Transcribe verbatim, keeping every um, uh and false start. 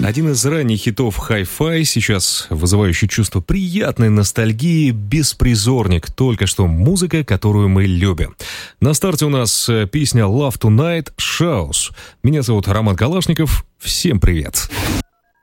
Один из ранних хитов Hi-Fi, сейчас вызывающий чувство приятной ностальгии, «Беспризорник». Только что музыка, которую мы любим. На старте у нас песня «Love Tonight» Shouse. Меня зовут Роман Калашников. Всем привет.